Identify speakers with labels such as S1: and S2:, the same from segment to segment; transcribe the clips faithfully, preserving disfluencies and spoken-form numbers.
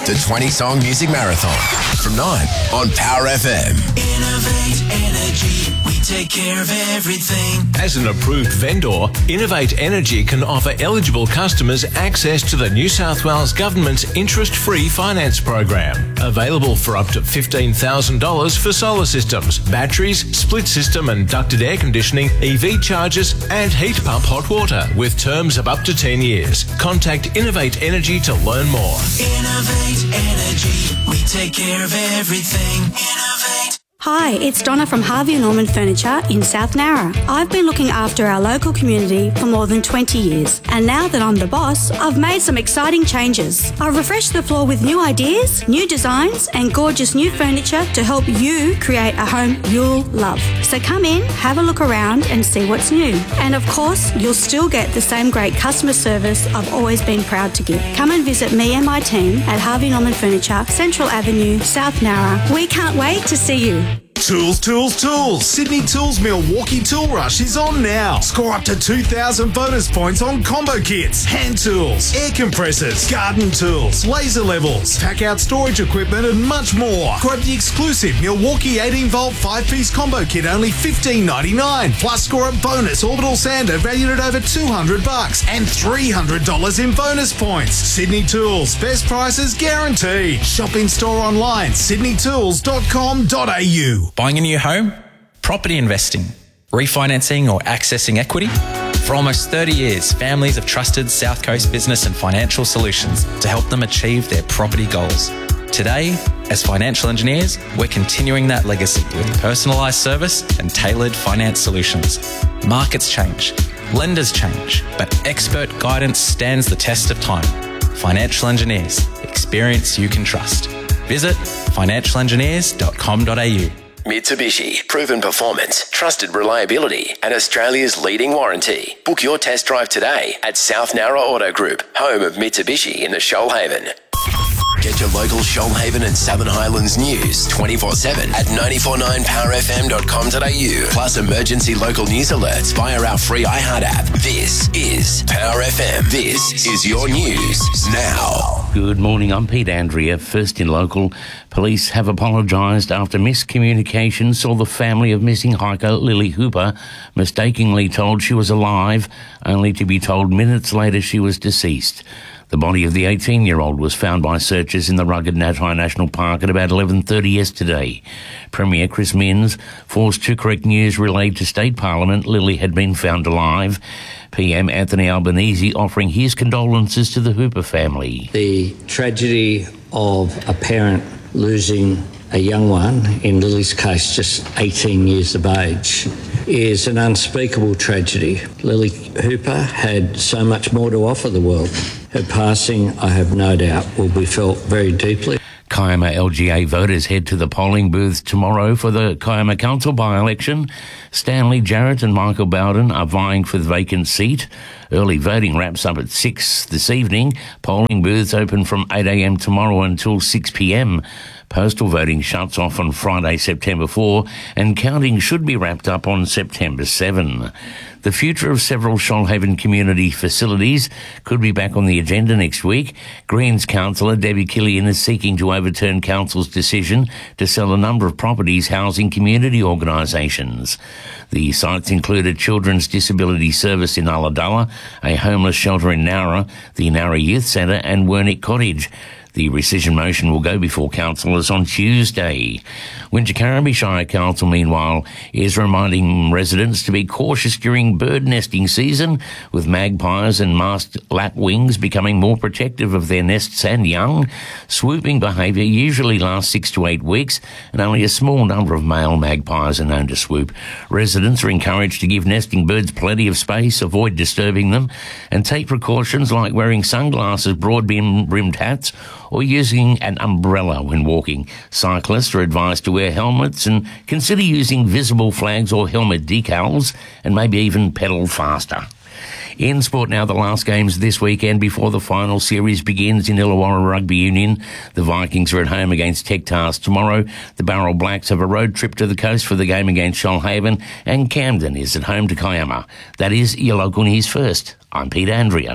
S1: the twenty-song music marathon from nine on Power F M.
S2: Innovate Energy, we take care of everything.
S3: As an approved vendor, Innovate Energy can offer eligible customers access to the New South Wales Government's interest-free finance program. Available for up to fifteen thousand dollars for solar systems, batteries, split system and ducted air conditioning, E V chargers and heat pump hot water with terms of up to ten years. Contact Innovate Energy to learn more.
S2: Innovate Energy, we take care of everything. Innovate.
S4: Hi, it's Donna from Harvey Norman Furniture in South Narra. I've been looking after our local community for more than twenty years, and now that I'm the boss, I've made some exciting changes. I've refreshed the floor with new ideas, new designs, and gorgeous new furniture to help you create a home you'll love. So come in, have a look around, and see what's new. And of course, you'll still get the same great customer service I've always been proud to give. Come and visit me and my team at Harvey Norman Furniture, Central Avenue, South Narra. We can't wait to see you.
S5: Tools, tools, tools. Sydney Tools Milwaukee Tool Rush is on now. Score up to two thousand bonus points on combo kits, hand tools, air compressors, garden tools, laser levels, pack out storage equipment and much more. Grab the exclusive Milwaukee eighteen volt five piece combo kit, only fifteen ninety-nine. Plus score a bonus orbital sander valued at over two hundred bucks and three hundred dollars in bonus points. Sydney Tools, best prices guaranteed. Shop in store online, sydney tools dot com dot a u.
S6: Buying a new home, property investing, refinancing or accessing equity? For almost thirty years, families have trusted South Coast Business and Financial Solutions to help them achieve their property goals. Today, as financial engineers, we're continuing that legacy with personalised service and tailored finance solutions. Markets change, lenders change, but expert guidance stands the test of time. Financial engineers, experience you can trust. Visit financial engineers dot com dot a u.
S1: Mitsubishi, proven performance, trusted reliability, and Australia's leading warranty. Book your test drive today at South Narra Auto Group, home of Mitsubishi in the Shoalhaven. Get your local Shoalhaven and Southern Highlands news twenty-four seven at nine four nine power f m dot com dot a u. Plus emergency local news alerts via our free iHeart app. This is Power F M. This is your news now.
S7: Good morning, I'm Pete Andrea. First in local, police have apologised after miscommunication saw the family of missing hiker Lily Hooper mistakenly told she was alive, only to be told minutes later she was deceased. The body of the eighteen-year-old was found by searchers in the rugged Natai National Park at about eleven thirty yesterday. Premier Chris Minns forced to correct news relayed to State Parliament Lily had been found alive. P M Anthony Albanese offering his condolences to the Hooper family.
S8: The tragedy of a parent losing a young one, in Lily's case just eighteen years of age, is an unspeakable tragedy. Lily Hooper had so much more to offer the world. Her passing, I have no doubt, will be felt very deeply.
S7: Kiama L G A voters head to the polling booths tomorrow for the Kiama Council by-election. Stanley Jarrett and Michael Bowden are vying for the vacant seat. Early voting wraps up at six this evening. Polling booths open from eight a m tomorrow until six p m. Postal voting shuts off on Friday, September fourth, and counting should be wrapped up on September seventh. The future of several Shoalhaven community facilities could be back on the agenda next week. Greens councillor Debbie Killian is seeking to overturn council's decision to sell a number of properties housing community organisations. The sites include a children's disability service in Ulladulla, a homeless shelter in Nowra, the Nowra Youth Centre and Wernick Cottage. The rescission motion will go before councillors on Tuesday. Wingecarribee Shire Council, meanwhile, is reminding residents to be cautious during bird nesting season, with magpies and masked lapwings becoming more protective of their nests and young. Swooping behaviour usually lasts six to eight weeks, and only a small number of male magpies are known to swoop. Residents are encouraged to give nesting birds plenty of space, avoid disturbing them, and take precautions like wearing sunglasses, broad-brimmed hats, or using an umbrella when walking. Cyclists are advised to wear helmets and consider using visible flags or helmet decals, and maybe even pedal faster. In sport now, the last games this weekend before the final series begins in Illawarra Rugby Union. The Vikings are at home against Tectars tomorrow. The Barrel Blacks have a road trip to the coast for the game against Shoalhaven, and Camden is at home to Kiama. That is your local news first. I'm Peter Andrea.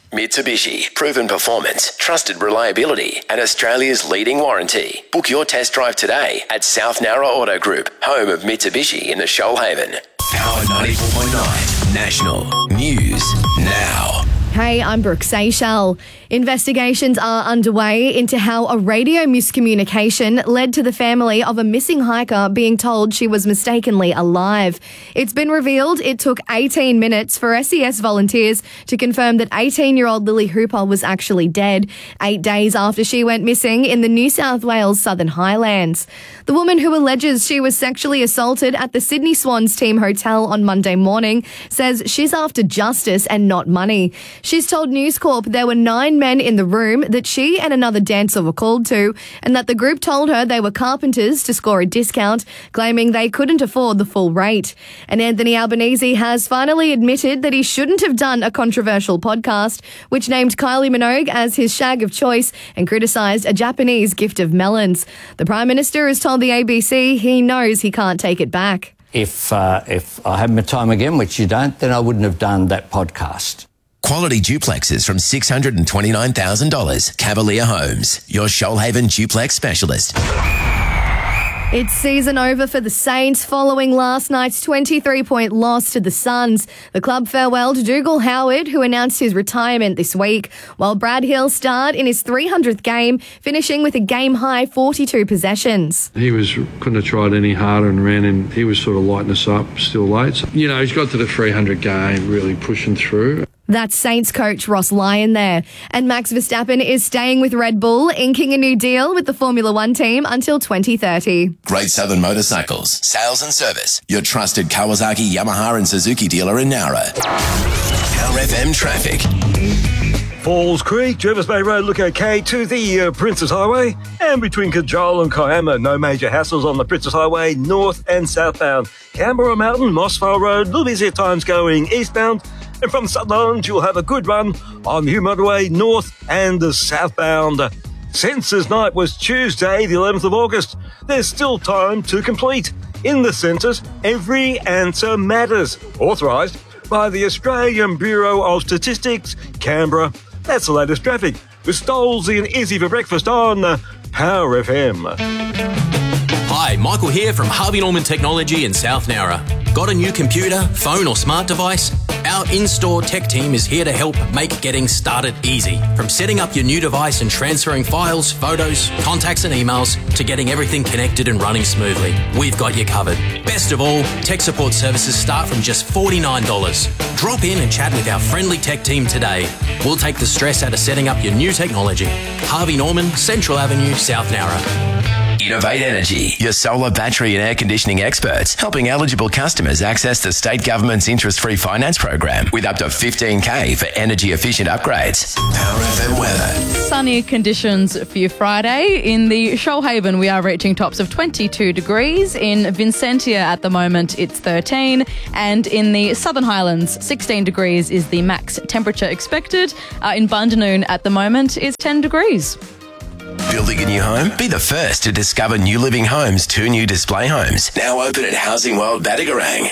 S1: Mitsubishi, proven performance, trusted reliability, and Australia's leading warranty. Book your test drive today at South Narra Auto Group, home of Mitsubishi in the Shoalhaven. Power ninety-four point nine, National News Now.
S9: Hey, I'm Brooke Seychelles. Investigations are underway into how a radio miscommunication led to the family of a missing hiker being told she was mistakenly alive. It's been revealed it took eighteen minutes for S E S volunteers to confirm that eighteen-year-old Lily Hooper was actually dead, eight days after she went missing in the New South Wales Southern Highlands. The woman who alleges she was sexually assaulted at the Sydney Swans team hotel on Monday morning says she's after justice and not money. She's told News Corp there were nine men in the room that she and another dancer were called to, and that the group told her they were carpenters to score a discount, claiming they couldn't afford the full rate. And Anthony Albanese has finally admitted that he shouldn't have done a controversial podcast, which named Kylie Minogue as his shag of choice and criticised a Japanese gift of melons. The Prime Minister has told the A B C he knows he can't take it back.
S8: If, uh, if I had my time again, which you don't, then I wouldn't have done that podcast.
S1: Quality duplexes from six hundred twenty-nine thousand dollars. Cavalier Homes, your Shoalhaven duplex specialist.
S9: It's season over for the Saints following last night's twenty-three point loss to the Suns. The club farewelled Dougal Howard, who announced his retirement this week, while Brad Hill starred in his three hundredth game, finishing with a game-high forty-two possessions.
S10: He was couldn't have tried any harder and ran, and he was sort of lighting us up still late. So, you know, he's got to the three hundred game, really pushing through.
S9: That's Saints coach Ross Lyon there. And Max Verstappen is staying with Red Bull, inking a new deal with the Formula One team until twenty thirty.
S1: Great Southern Motorcycles, sales and service. Your trusted Kawasaki, Yamaha and Suzuki dealer in Nowra. Power F M traffic.
S11: Falls Creek, Jervis Bay Road look okay to the uh, Princess Highway, and between Kajal and Kiama, no major hassles on the Princess Highway, north and southbound. Canberra Mountain, Mossvale Road, little busy at times going eastbound, and from Sutherland you'll have a good run on the Hugh Motorway, north and the southbound. Census night was Tuesday, the eleventh of August. There's still time to complete. In the census, every answer matters. Authorised by the Australian Bureau of Statistics, Canberra. That's the latest traffic with Stolzy and Izzy for breakfast on uh, Power F M.
S12: Hi, Michael here from Harvey Norman Technology in South Nowra. Got a new computer, phone or smart device? Our in-store tech team is here to help make getting started easy. From setting up your new device and transferring files, photos, contacts and emails to getting everything connected and running smoothly. We've got you covered. Best of all, tech support services start from just forty-nine dollars. Drop in and chat with our friendly tech team today. We'll take the stress out of setting up your new technology. Harvey Norman, Central Avenue, South Nowra.
S1: Innovate Energy, your solar, battery and air conditioning experts, helping eligible customers access the state government's interest-free finance program with up to fifteen K for energy-efficient upgrades. Power F M weather.
S13: Sunny conditions for your Friday. In the Shoalhaven, we are reaching tops of twenty-two degrees. In Vincentia at the moment, it's thirteen. And in the Southern Highlands, sixteen degrees is the max temperature expected. Uh, in Bundanoon at the moment is ten degrees.
S1: Building a new home? Be the first to discover New Living Homes' two new display homes. Now open at Housing World Badagarang.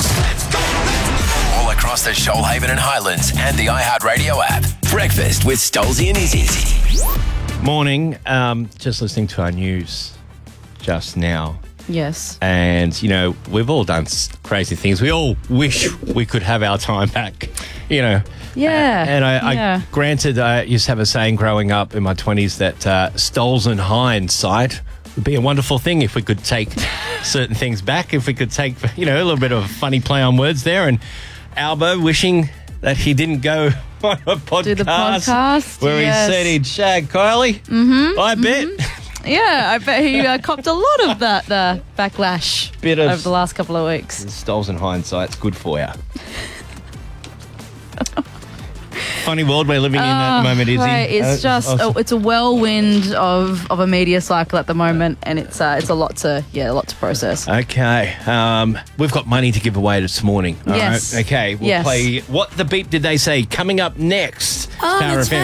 S1: All across the Shoalhaven and Highlands and the iHeartRadio app. Breakfast with Stolzy and Izzy.
S14: Morning. Um, just listening to our news just now.
S13: Yes.
S14: And, you know, we've all done crazy things. We all wish we could have our time back, you know.
S13: Yeah.
S14: Uh, and I,
S13: yeah.
S14: I granted, I used to have a saying growing up in my twenties that uh, stoles in hindsight would be a wonderful thing if we could take certain things back, if we could take, you know, a little bit of a funny play on words there. And Albo wishing that he didn't go on a podcast,
S13: Do the podcast
S14: where
S13: yes.
S14: he said he'd shag Kylie.
S13: Mm-hmm.
S14: I bet.
S13: Mm-hmm. Yeah, I bet he uh, copped a lot of that uh, backlash
S14: Bit of
S13: over the last couple of weeks.
S14: Stoles in hindsight's good for you. Funny world we're living in at the moment, Izzy.
S13: Right. It's
S14: Uh,
S13: just
S14: awesome.
S13: oh, it's a whirlwind of, of a media cycle at the moment, and it's uh, it's a lot to yeah a lot to process.
S14: Okay, um, we've got money to give away this morning. All
S13: Yes.
S14: right? Okay, we'll
S13: Yes.
S14: play What the Beep Did They Say coming up next.
S13: Oh,
S14: Power
S13: that's
S14: F M.